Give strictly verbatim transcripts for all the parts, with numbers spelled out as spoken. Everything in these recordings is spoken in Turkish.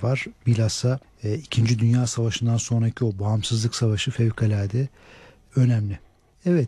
var. Bilhassa e, İkinci Dünya Savaşı'ndan sonraki o bağımsızlık savaşı fevkalade önemli. Evet,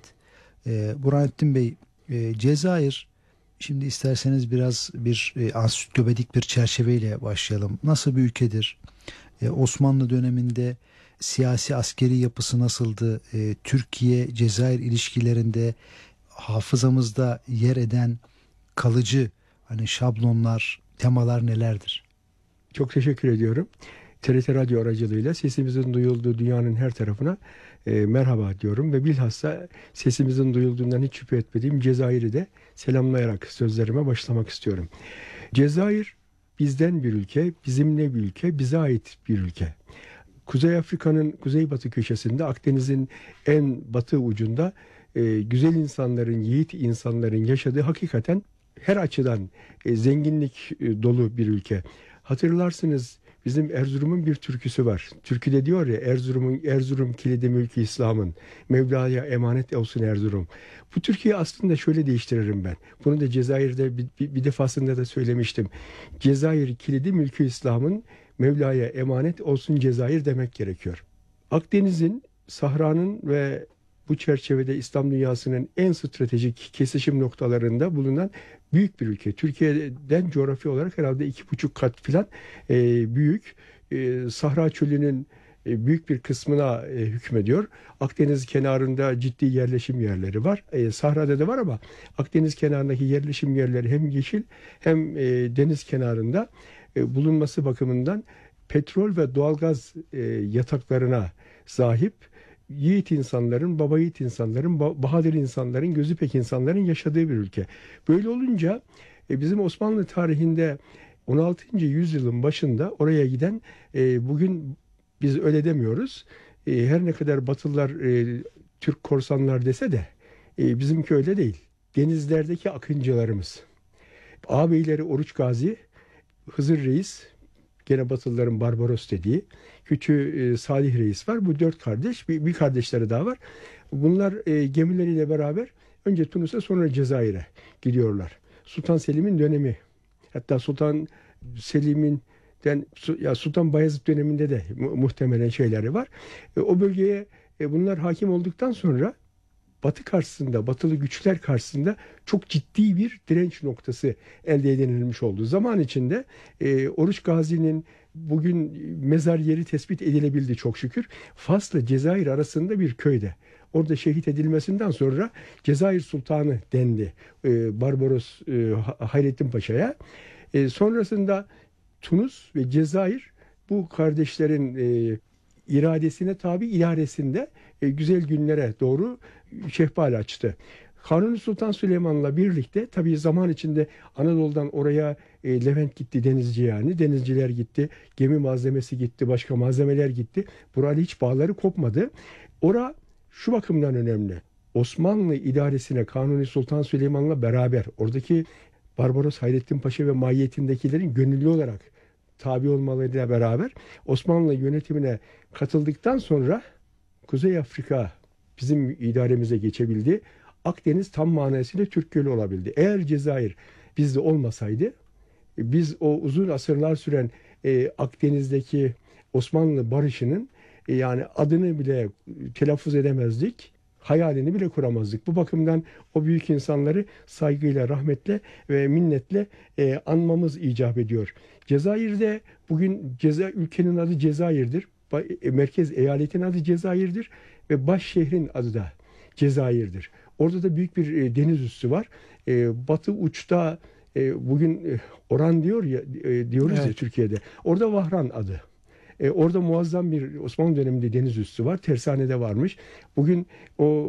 e, Burhanettin Bey, e, Cezayir, şimdi isterseniz biraz bir e, ansiklopedik bir çerçeveyle başlayalım. Nasıl bir ülkedir? E, Osmanlı döneminde siyasi askeri yapısı nasıldı? E, Türkiye-Cezayir ilişkilerinde hafızamızda yer eden kalıcı hani şablonlar, temalar nelerdir? Çok teşekkür ediyorum. T R T Radyo aracılığıyla sesimizin duyulduğu dünyanın her tarafına e, merhaba diyorum ve bilhassa sesimizin duyulduğundan hiç şüphe etmediğim Cezayir'i de selamlayarak sözlerime başlamak istiyorum. Cezayir bizden bir ülke, bizimle bir ülke, bize ait bir ülke. Kuzey Afrika'nın kuzeybatı köşesinde, Akdeniz'in en batı ucunda e, güzel insanların, yiğit insanların yaşadığı, hakikaten her açıdan e, zenginlik e, dolu bir ülke. Hatırlarsınız, bizim Erzurum'un bir türküsü var. Türküde diyor ya, Erzurum'un Erzurum kilidi mülkü İslam'ın, Mevla'ya emanet olsun Erzurum. Bu türküyü aslında şöyle değiştiririm ben. Bunu da Cezayir'de bir, bir, bir defasında da söylemiştim. Cezayir kilidi mülkü İslam'ın, Mevla'ya emanet olsun Cezayir demek gerekiyor. Akdeniz'in, Sahra'nın ve bu çerçevede İslam dünyasının en stratejik kesişim noktalarında bulunan büyük bir ülke. Türkiye'den coğrafi olarak herhalde iki buçuk kat falan e, büyük. E, Sahra Çölü'nün e, büyük bir kısmına e, hükmediyor. Akdeniz kenarında ciddi yerleşim yerleri var. E, Sahra'da da var ama Akdeniz kenarındaki yerleşim yerleri hem yeşil hem e, deniz kenarında e, bulunması bakımından petrol ve doğalgaz e, yataklarına sahip, yiğit insanların, baba yiğit insanların, bahadır insanların, gözü pek insanların yaşadığı bir ülke. Böyle olunca e, bizim Osmanlı tarihinde on altıncı yüzyılın başında oraya giden, e, bugün biz öyle demiyoruz. E, her ne kadar Batılılar e, Türk korsanlar dese de e, bizimki öyle değil. Denizlerdeki akıncılarımız. Ağabeyleri Oruç Gazi, Hızır Reis, gene Batılıların Barbaros dediği, küçüğü e, Salih Reis var. Bu dört kardeş, bir, bir kardeşleri daha var. Bunlar e, gemileriyle beraber önce Tunus'a, sonra Cezayir'e gidiyorlar. Sultan Selim'in dönemi. Hatta Sultan Selim'in den, ya Sultan Bayezid döneminde de mu, muhtemelen şeyleri var. E, o bölgeye e, bunlar hakim olduktan sonra Batı karşısında, batılı güçler karşısında çok ciddi bir direnç noktası elde edilmiş oldu. Zaman içinde e, Oruç Gazi'nin bugün mezar yeri tespit edilebildi çok şükür. Fas'la Cezayir arasında bir köyde. Orada şehit edilmesinden sonra Cezayir Sultanı dendi e, Barbaros e, Hayrettin Paşa'ya. E, sonrasında Tunus ve Cezayir bu kardeşlerin e, iradesine tabi, idaresinde e, güzel günlere doğru şehbal açtı. Kanuni Sultan Süleyman'la birlikte tabii zaman içinde Anadolu'dan oraya e, Levent gitti, denizci yani. Denizciler gitti, gemi malzemesi gitti, başka malzemeler gitti. Burayla hiç bağları kopmadı. Ora şu bakımdan önemli. Osmanlı idaresine Kanuni Sultan Süleyman'la beraber oradaki Barbaros Hayrettin Paşa ve mahiyetindekilerin gönüllü olarak tabi olmalarıyla beraber Osmanlı yönetimine katıldıktan sonra Kuzey Afrika bizim idaremize geçebildi. Akdeniz tam manasıyla Türk Gölü olabildi. Eğer Cezayir bizde olmasaydı, biz o uzun asırlar süren e, Akdeniz'deki Osmanlı barışının e, yani adını bile telaffuz edemezdik. Hayalini bile kuramazdık. Bu bakımdan o büyük insanları saygıyla, rahmetle ve minnetle e, anmamız icap ediyor. Cezayir'de bugün Ceza, ülkenin adı Cezayir'dir. Merkez eyaletin adı Cezayir'dir ve baş şehrin adı da Cezayir'dir. Orada da büyük bir e, deniz üssü var. E, batı uçta e, bugün e, Oran diyor ya e, diyoruz evet. Ya Türkiye'de. Orada Vahran adı. E, orada muazzam bir Osmanlı döneminde deniz üssü var. Tersane'de varmış. Bugün o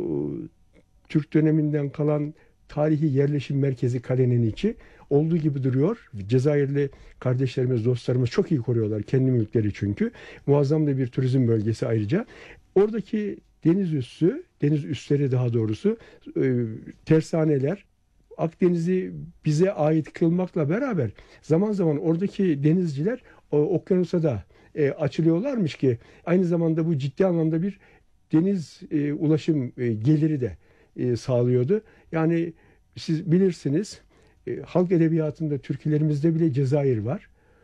Türk döneminden kalan tarihi yerleşim merkezi kalenin içi olduğu gibi duruyor. Cezayirli kardeşlerimiz, dostlarımız çok iyi koruyorlar kendi mülkleri çünkü. Muazzam da bir turizm bölgesi ayrıca. Oradaki deniz üssü, deniz üsleri daha doğrusu, e, tersaneler, Akdeniz'i bize ait kılmakla beraber zaman zaman oradaki denizciler o, okyanusa da e, açılıyorlarmış ki aynı zamanda bu ciddi anlamda bir deniz e, ulaşım e, geliri de e, sağlıyordu. Yani siz bilirsiniz, e, halk edebiyatında, türkülerimizde bile Cezayir var.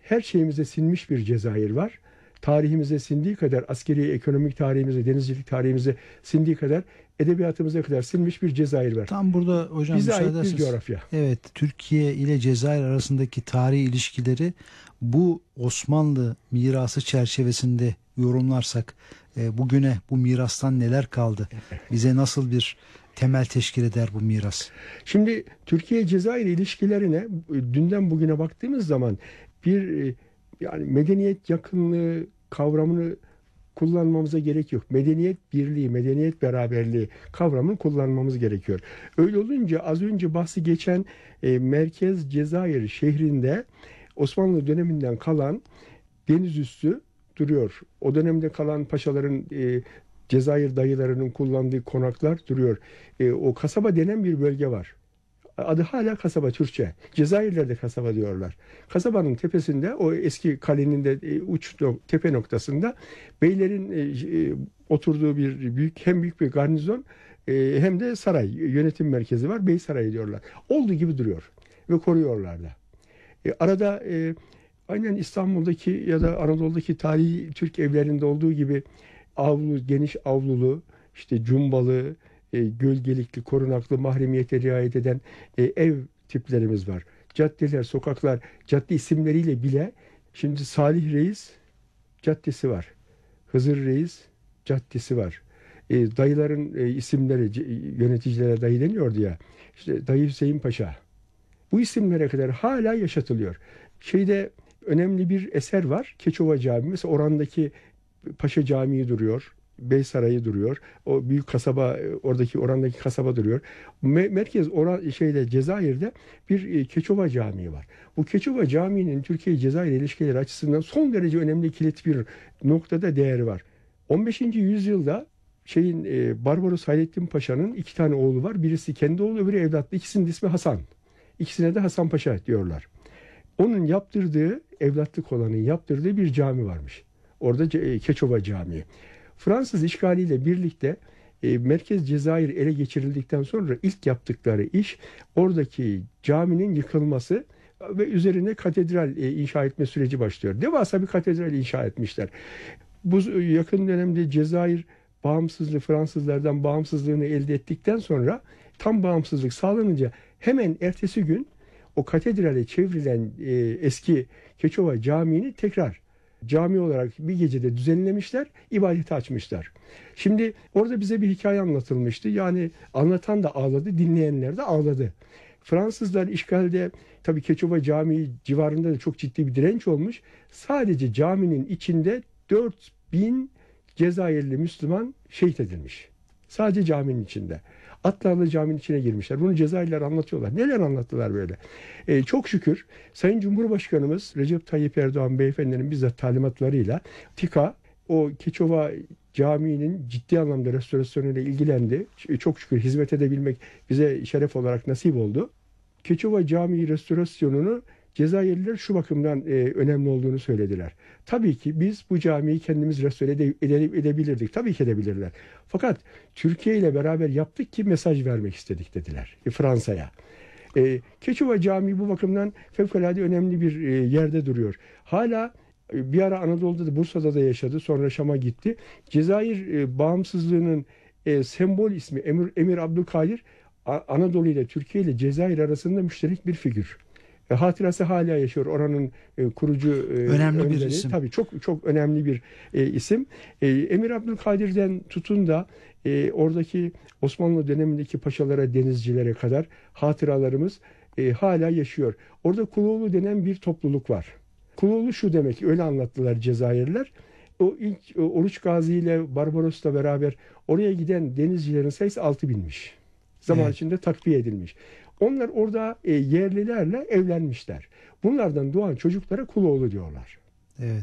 her şeyimize sinmiş bir Cezayir var. Tarihimize sindiği kadar, askeri, ekonomik tarihimize, denizcilik tarihimize sindiği kadar, edebiyatımıza kadar sinmiş bir Cezayir var. Tam burada hocam bize ait bir müsaadeniz, coğrafya. evet, Türkiye ile Cezayir arasındaki tarihi ilişkileri bu Osmanlı mirası çerçevesinde yorumlarsak e, bugüne bu mirastan neler kaldı? Bize nasıl bir temel teşkil eder bu miras? Şimdi Türkiye-Cezayir ilişkilerine dünden bugüne baktığımız zaman bir yani medeniyet yakınlığı kavramını kullanmamıza gerek yok. Medeniyet birliği, medeniyet beraberliği kavramını kullanmamız gerekiyor. Öyle olunca az önce bahsi geçen e, Merkez Cezayir şehrinde Osmanlı döneminden kalan deniz üssü duruyor. O dönemde kalan paşaların, e, Cezayir dayılarının kullandığı konaklar duruyor. E, o kasaba denen bir bölge var. Adı hala kasaba Türkçe. Cezayirler de kasaba diyorlar. Kasabanın tepesinde, o eski kalenin de e, uç tepe noktasında beylerin e, e, oturduğu bir büyük, hem büyük bir garnizon e, hem de saray, yönetim merkezi var. Bey Sarayı diyorlar. Olduğu gibi duruyor ve koruyorlar da. E, arada e, aynen İstanbul'daki ya da Anadolu'daki tarihi Türk evlerinde olduğu gibi avlu, geniş avlulu, işte cumbalı, e, gölgelikli, korunaklı, mahremiyete riayet eden e, ev tiplerimiz var. Caddeler, sokaklar, cadde isimleriyle bile, şimdi Salih Reis caddesi var. Hızır Reis caddesi var. E, dayıların e, isimleri, yöneticilere dayı deniyordu ya. İşte Dayı Hüseyin Paşa. Bu isimlere kadar hala yaşatılıyor. Şeyde önemli bir eser var. Keçova Camii. Mesela orandaki Paşa Camii duruyor. Bey Sarayı duruyor. O büyük kasaba, oradaki orandaki kasaba duruyor. Merkez oran şeyde, Cezayir'de bir Keçova Camii var. Bu Keçova Camii'nin Türkiye-Cezayir ilişkileri açısından son derece önemli, kilit bir noktada değeri var. on beşinci yüzyılda şeyin e, Barbaros Hayrettin Paşa'nın iki tane oğlu var. Birisi kendi oğlu, öbürü evlatlı. İkisinin ismi Hasan. İkisine de Hasan Paşa diyorlar. Onun yaptırdığı, evlatlık olanın yaptırdığı bir cami varmış. Orada Keçova Camii. Fransız işgaliyle birlikte e, Merkez Cezayir ele geçirildikten sonra ilk yaptıkları iş oradaki caminin yıkılması ve üzerine katedral e, inşa etme süreci başlıyor. Devasa bir katedral inşa etmişler. Bu yakın dönemde Cezayir bağımsızlığı, Fransızlardan bağımsızlığını elde ettikten sonra, tam bağımsızlık sağlanınca hemen ertesi gün o katedrale çevrilen e, eski Keçova Camii'ni tekrar cami olarak bir gecede düzenlemişler, ibadete açmışlar. Şimdi orada bize bir hikaye anlatılmıştı. Yani anlatan da ağladı, dinleyenler de ağladı. Fransızlar işgalde, tabii Keçova Camii civarında da çok ciddi bir direnç olmuş. Sadece caminin içinde dört bin Cezayirli Müslüman şehit edilmiş. Sadece caminin içinde. Atlarla caminin içine girmişler. Bunu Cezayirliler anlatıyorlar. Neler anlattılar böyle. Ee, çok şükür Sayın Cumhurbaşkanımız Recep Tayyip Erdoğan beyefendinin bizzat talimatlarıyla TİKA o Keçova Camii'nin ciddi anlamda restorasyonuyla ilgilendi. Çok şükür hizmet edebilmek bize şeref olarak nasip oldu. Keçova Camii restorasyonunu Cezayirliler şu bakımdan e, önemli olduğunu söylediler. Tabii ki biz bu camiyi kendimiz restore ede, ede, edebilirdik. Tabii ki edebilirler. Fakat Türkiye ile beraber yaptık ki mesaj vermek istedik dediler e, Fransa'ya. E, Keçova Camii bu bakımdan fevkalade önemli bir e, yerde duruyor. Hala e, bir ara Anadolu'da da, Bursa'da da yaşadı. Sonra Şam'a gitti. Cezayir e, bağımsızlığının e, sembol ismi Emir, Emir Abdülkadir, Anadolu ile Türkiye ile Cezayir arasında müşterek bir figür. E, hatırası hala yaşıyor. Oranın e, kurucu e, önemli önderi. bir isim. Tabii çok çok önemli bir e, isim. E, Emir Abdülkadir'den tutun da e, oradaki Osmanlı dönemindeki paşalara, denizcilere kadar hatıralarımız e, hala yaşıyor. Orada Kuloğlu denen bir topluluk var. Kuloğlu şu demek, öyle anlattılar Cezayirliler. O ilk o, Oruç Gazi ile Barbaros'la beraber oraya giden denizcilerin sayısı altı binmiş. Zaman evet. içinde takviye edilmiş. Onlar orada e, yerlilerle evlenmişler. Bunlardan doğan çocuklara Kuloğlu diyorlar. Evet.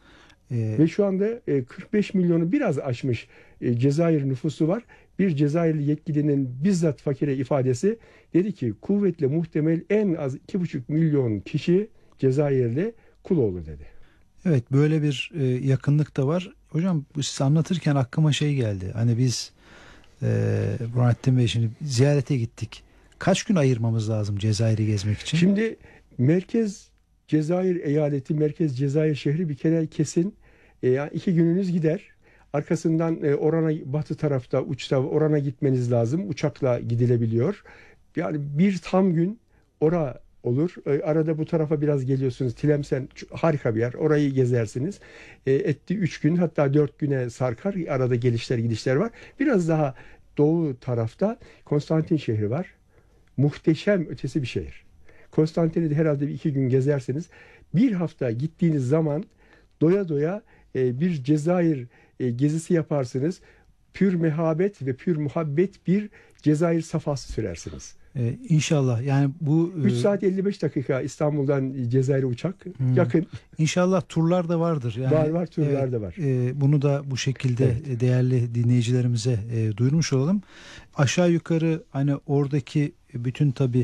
Ee... Ve şu anda e, kırk beş milyonu biraz aşmış e, Cezayir nüfusu var. Bir Cezayirli yetkilinin bizzat fakire ifadesi, dedi ki kuvvetle muhtemel en az iki buçuk milyon kişi Cezayirli Kuloğlu dedi. Evet, böyle bir e, yakınlık da var. Hocam siz anlatırken aklıma şey geldi. Hani biz e, Burhanettin Bey şimdi ziyarete gittik. Kaç gün ayırmamız lazım Cezayir'i gezmek için? Şimdi Merkez Cezayir eyaleti, merkez Cezayir şehri bir kere kesin. E, yani iki gününüz gider. Arkasından e, orana batı tarafta uçta orana gitmeniz lazım. Uçakla gidilebiliyor. Yani bir tam gün ora olur. E, arada bu tarafa biraz geliyorsunuz. Tlemcen harika bir yer. Orayı gezersiniz. E, etti üç gün hatta dört güne sarkar. Arada gelişler gidişler var. Biraz daha doğu tarafta Konstantin şehri var. Muhteşem ötesi bir şehir. Konstantin'i de herhalde bir iki gün gezersiniz. Bir hafta gittiğiniz zaman doya doya e, bir Cezayir e, gezisi yaparsınız. Pür mehabet ve pür muhabbet bir Cezayir safhası sürersiniz. Ee, inşallah yani bu üç saat elli beş dakika İstanbul'dan Cezayir'e uçak hmm. yakın. İnşallah turlar da vardır. Yani, var var turlar evet, da var. E, bunu da bu şekilde evet. değerli dinleyicilerimize e, duyurmuş olalım. Aşağı yukarı hani oradaki bütün tabii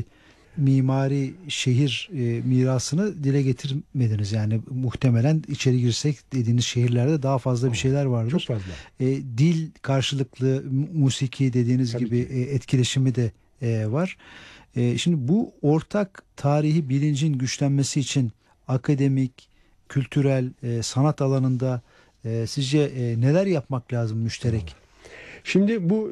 mimari şehir e, mirasını dile getirmediniz. Yani muhtemelen içeri girsek dediğiniz şehirlerde daha fazla bir şeyler vardır. Çok fazla. E, dil karşılıklı musiki dediğiniz Tabii gibi e, etkileşimi de e, var. E, şimdi bu ortak tarihi bilincin güçlenmesi için akademik, kültürel, e, sanat alanında e, sizce e, neler yapmak lazım müşterek? Şimdi bu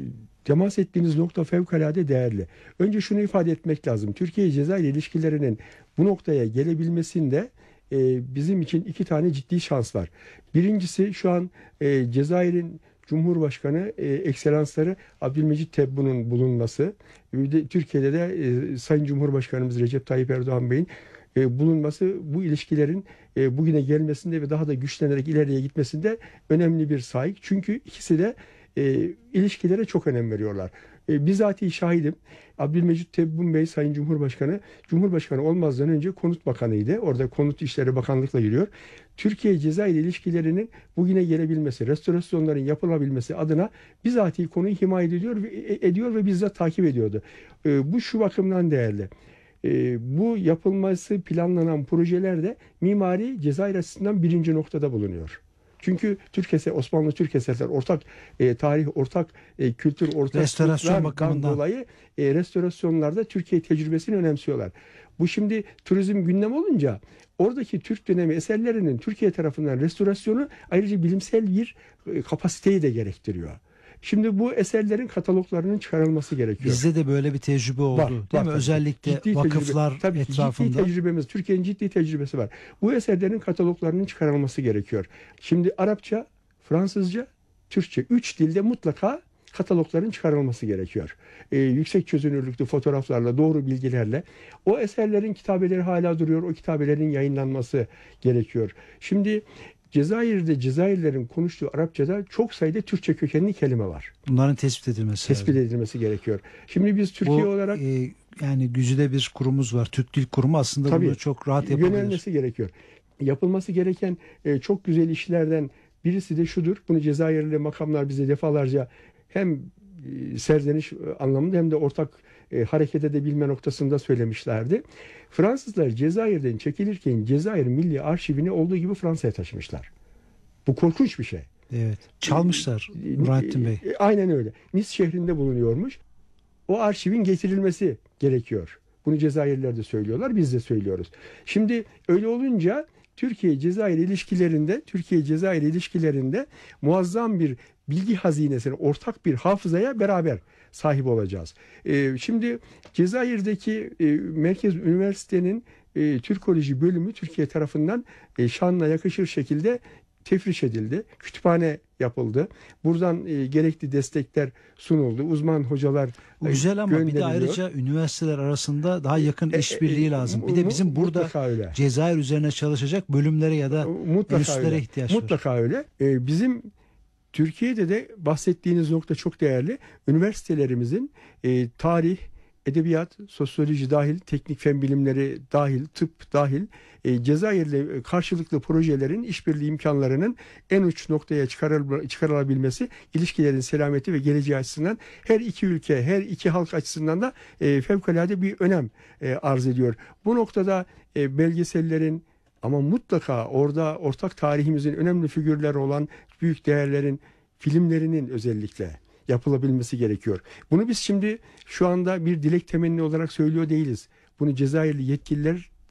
temas ettiğiniz nokta fevkalade değerli. Önce şunu ifade etmek lazım. Türkiye-Cezayir ilişkilerinin bu noktaya gelebilmesinde e, bizim için iki tane ciddi şans var. Birincisi şu an e, Cezayir'in Cumhurbaşkanı e, Ekselansları Abdülmecit Tebboun'un bulunması, de, Türkiye'de de e, Sayın Cumhurbaşkanımız Recep Tayyip Erdoğan Bey'in e, bulunması bu ilişkilerin e, bugüne gelmesinde ve daha da güçlenerek ileriye gitmesinde önemli bir saygı. Çünkü ikisi de e, ilişkilere çok önem veriyorlar. E, bizatihi şahidim. Abdülmecit Tebboun Bey Sayın Cumhurbaşkanı, Cumhurbaşkanı olmazdan önce Konut Bakanı'ydı. Orada Konut İşleri Bakanlıkla yürüyor. Türkiye-Cezayir ilişkilerinin bugüne gelebilmesi, restorasyonların yapılabilmesi adına bizatihi konuyu himaye ediyor ve, ediyor ve bizzat takip ediyordu. E, bu şu bakımdan değerli. E, bu yapılması planlanan projelerde mimari Cezayir açısından birinci noktada bulunuyor. Çünkü Türk eser, Osmanlı Türk eserler ortak e, tarih, ortak e, kültür, ortak restorasyon bakımından dolayı e, restorasyonlarda Türkiye tecrübesini önemsiyorlar. Bu şimdi turizm gündem olunca oradaki Türk dönemi eserlerinin Türkiye tarafından restorasyonu ayrıca bilimsel bir e, kapasiteyi de gerektiriyor. Şimdi bu eserlerin kataloglarının çıkarılması gerekiyor. Bizde de böyle bir tecrübe oldu. Var, değil var, mi? tabii. Özellikle Ciddi vakıflar tecrübe, tabii etrafında. Ciddi tecrübemiz, Türkiye'nin ciddi tecrübesi var. Bu eserlerin kataloglarının çıkarılması gerekiyor. Şimdi Arapça, Fransızca, Türkçe üç dilde mutlaka katalogların çıkarılması gerekiyor. Ee, yüksek çözünürlüklü fotoğraflarla, doğru bilgilerle. O eserlerin kitabeleri hala duruyor. O kitabelerin yayınlanması gerekiyor. Şimdi Cezayir'de Cezayirlilerin konuştuğu Arapçada çok sayıda Türkçe kökenli kelime var. Bunların tespit edilmesi Tespit lazım. edilmesi gerekiyor. Şimdi biz Türkiye Bu, olarak e, yani güzide bir kurumuz var. Türk Dil Kurumu aslında tabii, bunu çok rahat yapabilir. Yönelmesi gerekiyor. Yapılması gereken e, çok güzel işlerden birisi de şudur. Bunu Cezayirli makamlar bize defalarca hem e, serzeniş anlamında hem de ortak e, hareket edebilme noktasında söylemişlerdi. Fransızlar Cezayir'den çekilirken Cezayir Milli Arşivini olduğu gibi Fransa'ya taşımışlar. Bu korkunç bir şey. Evet. Çalmışlar Burhanettin Bey. Aynen öyle. Nice şehrinde bulunuyormuş. O arşivin getirilmesi gerekiyor. Bunu Cezayirliler de söylüyorlar, biz de söylüyoruz. Şimdi öyle olunca Türkiye-Cezayir ilişkilerinde, Türkiye-Cezayir ilişkilerinde muazzam bir bilgi hazinesine, ortak bir hafızaya beraber sahip olacağız. Ee, şimdi Cezayir'deki e, Merkez Üniversite'nin e, Türkoloji bölümü Türkiye tarafından e, şanla yakışır şekilde tefriş edildi. Kütüphane yapıldı. Buradan e, gerekli destekler sunuldu. Uzman hocalar e, güzel ama bir de ayrıca üniversiteler arasında daha yakın e, işbirliği e, lazım. Bir de bizim burada Cezayir üzerine çalışacak bölümlere ya da mutlaka enstitülere öyle. ihtiyaç mutlaka var. Mutlaka öyle. E, bizim Türkiye'de de bahsettiğiniz nokta çok değerli. Üniversitelerimizin e, tarih, edebiyat, sosyoloji dahil, teknik fen bilimleri dahil, tıp dahil e, Cezayir'le karşılıklı projelerin işbirliği imkanlarının en uç noktaya çıkarıl, çıkarılabilmesi ilişkilerin selameti ve geleceği açısından her iki ülke, her iki halk açısından da e, fevkalade bir önem e, arz ediyor. Bu noktada e, belgesellerin ama mutlaka orada ortak tarihimizin önemli figürleri olan büyük değerlerin filmlerinin özellikle yapılabilmesi gerekiyor. Bunu biz şimdi şu anda bir dilek temenni olarak söylüyor değiliz. Bunu Cezayirli yetkililer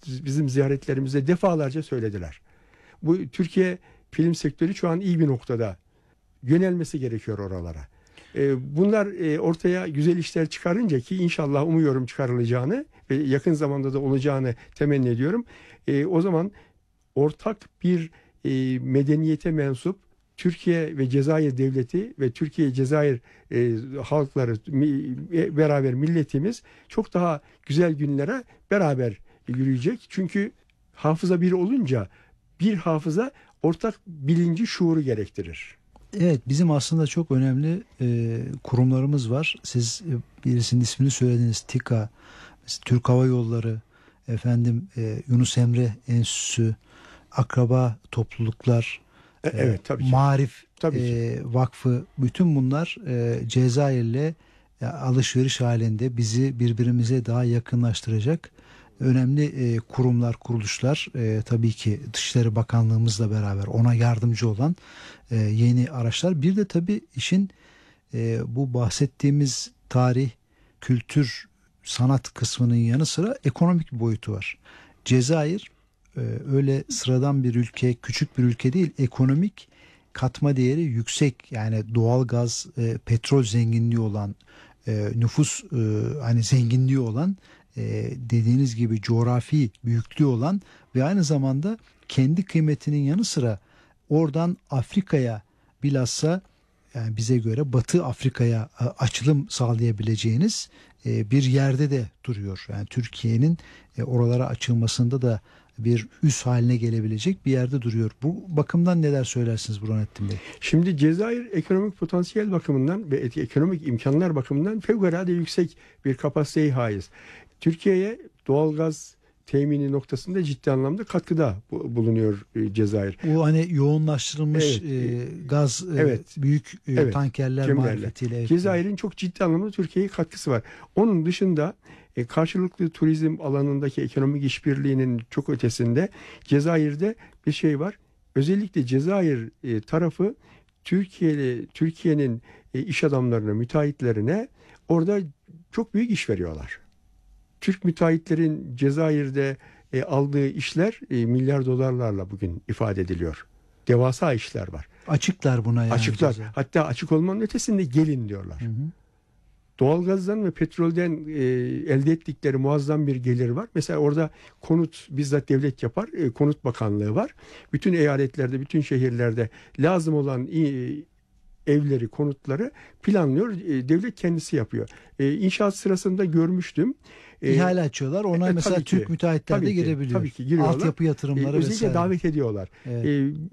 bizim ziyaretlerimizde defalarca söylediler. Bu Türkiye film sektörü şu an iyi bir noktada. Yönelmesi gerekiyor oralara. E, bunlar e, ortaya güzel işler çıkarınca, ki inşallah umuyorum çıkarılacağını ve yakın zamanda da olacağını temenni ediyorum. E, o zaman ortak bir e, medeniyete mensup Türkiye ve Cezayir devleti ve Türkiye Cezayir e, halkları mi, beraber milletimiz çok daha güzel günlere beraber yürüyecek. Çünkü hafıza bir olunca bir hafıza ortak bilinci, şuuru gerektirir. Evet, bizim aslında çok önemli e, kurumlarımız var. Siz e, birisinin ismini söylediniz. TİKA, Türk Hava Yolları, efendim e, Yunus Emre Enstitüsü, akraba topluluklar, e, evet, tabii ki. Marif tabii ki. E, Vakfı, bütün bunlar e, Cezayir'le e, alışveriş halinde bizi birbirimize daha yakınlaştıracak önemli e, kurumlar, kuruluşlar. E, tabii ki Dışişleri Bakanlığımızla beraber ona yardımcı olan e, yeni araçlar. Bir de tabii işin e, bu bahsettiğimiz tarih, kültür, sanat kısmının yanı sıra ekonomik bir boyutu var. Cezayir e, öyle sıradan bir ülke, küçük bir ülke değil, ekonomik katma değeri yüksek. Yani doğalgaz, e, petrol zenginliği olan, e, nüfus e, hani zenginliği olan, e, dediğiniz gibi coğrafi büyüklüğü olan ve aynı zamanda kendi kıymetinin yanı sıra oradan Afrika'ya, bilhassa yani bize göre Batı Afrika'ya e, açılım sağlayabileceğiniz e, bir yerde de duruyor. Yani Türkiye'nin e, oralara açılmasında da bir üs haline gelebilecek bir yerde duruyor. Bu bakımdan neler söylersiniz Burhanettin Bey? Şimdi Cezayir ekonomik potansiyel bakımından ve ekonomik imkanlar bakımından fevkalade yüksek bir kapasiteye haiz. Türkiye'ye doğalgaz temini noktasında ciddi anlamda katkıda bulunuyor Cezayir. Bu hani yoğunlaştırılmış evet, e, gaz evet, e, büyük e, evet, tankerler gemilerle. marifetiyle. Evet. Cezayir'in çok ciddi anlamda Türkiye'ye katkısı var. Onun dışında e, karşılıklı turizm alanındaki ekonomik işbirliğinin çok ötesinde Cezayir'de bir şey var. Özellikle Cezayir e, tarafı Türkiye'li Türkiye'nin e, iş adamlarına, müteahhitlerine orada çok büyük iş veriyorlar. Türk müteahhitlerin Cezayir'de e, aldığı işler e, milyar dolarlarla bugün ifade ediliyor. Devasa işler var. Açıklar buna yani. Açıklar. Cezayir. Hatta açık olmanın ötesinde gelin diyorlar. Hı hı. Doğalgazdan ve petrolden e, elde ettikleri muazzam bir gelir var. Mesela orada konut bizzat devlet yapar. E, konut bakanlığı var. Bütün eyaletlerde, bütün şehirlerde lazım olan e, evleri, konutları planlıyor. E, devlet kendisi yapıyor. E, inşaat sırasında görmüştüm. İhale açıyorlar. Ona e, mesela Türk müteahhitler de girebiliyor. Tabii ki giriyorlar. Altyapı yatırımları e, özellikle vesaire. davet ediyorlar. Evet.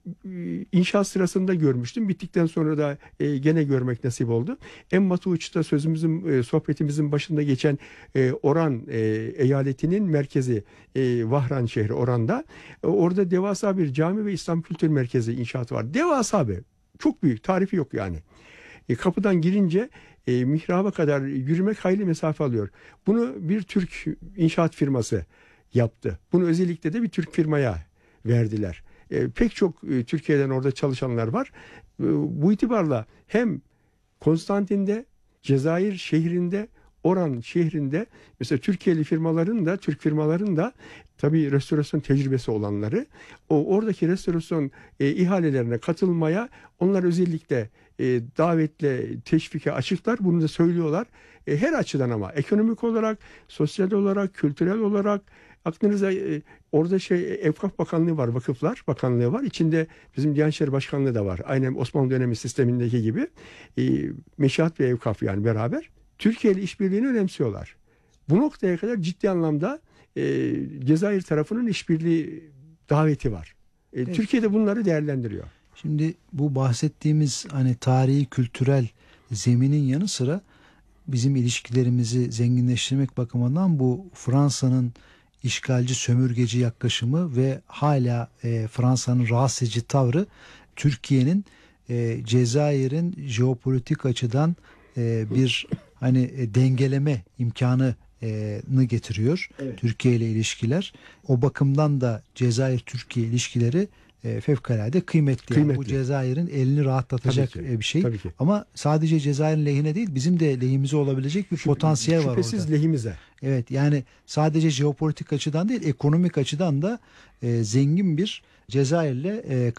E, inşaat sırasında görmüştüm. Bittikten sonra da e, gene görmek nasip oldu. Emmatu Uç'ta sözümüzün, e, sohbetimizin başında geçen e, Oran e, eyaletinin merkezi e, Vahran şehri Oran'da. E, orada devasa bir cami ve İslam Kültür Merkezi inşaatı var. Devasa bir. Çok büyük. Tarifi yok yani. E, kapıdan girince e, mihraba kadar yürümek hayli mesafe alıyor. Bunu bir Türk inşaat firması yaptı. Bunu özellikle de bir Türk firmaya verdiler. E, pek çok e, Türkiye'den orada çalışanlar var. E, bu itibarla hem Konstantin'de, Cezayir şehrinde, Oran şehrinde mesela Türkiye'li firmaların da, Türk firmaların da tabii restorasyon tecrübesi olanları o oradaki restorasyon e, ihalelerine katılmaya onlar özellikle e, davetle teşvike açıklar. Bunu da söylüyorlar. E, her açıdan ama ekonomik olarak, sosyal olarak, kültürel olarak aklınıza e, orada şey Evkaf Bakanlığı var, Vakıflar Bakanlığı var. İçinde bizim Diyanet İşleri Başkanlığı da var. Aynen Osmanlı dönemi sistemindeki gibi. E, Meşihat ve Evkaf yani beraber. Türkiye ile işbirliğini önemsiyorlar. Bu noktaya kadar ciddi anlamda e, Cezayir tarafının işbirliği daveti var. E, evet. Türkiye de bunları değerlendiriyor. Şimdi bu bahsettiğimiz hani tarihi, kültürel zeminin yanı sıra bizim ilişkilerimizi zenginleştirmek bakımından bu Fransa'nın işgalci, sömürgeci yaklaşımı ve hala e, Fransa'nın rahatsız edici tavrı Türkiye'nin e, Cezayir'in jeopolitik açıdan e, bir hani e, dengeleme imkanını getiriyor. Evet. Türkiye ile ilişkiler. O bakımdan da Cezayir-Türkiye ilişkileri e, fevkalade kıymetli. Kıymetli. Yani bu Cezayir'in elini rahatlatacak Tabii ki, e, bir şey. tabii ki. Ama sadece Cezayir'in lehine değil, bizim de lehimize olabilecek bir Şüphe- potansiyel var orada. Şüphesiz lehimize. Evet, yani sadece jeopolitik açıdan değil, ekonomik açıdan da e, zengin bir Cezayir'le e,